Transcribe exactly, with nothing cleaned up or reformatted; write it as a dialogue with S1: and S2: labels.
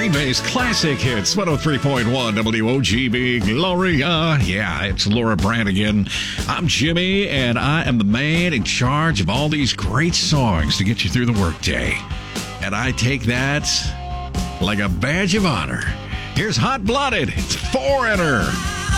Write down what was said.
S1: Green Bay's classic hits, one oh three point one W O G B Gloria. Yeah, it's Laura Branigan. I'm Jimmy, and I am the man in charge of all these great songs to get you through the workday. And I take that like a badge of honor. Here's Hot Blooded. It's Foreigner.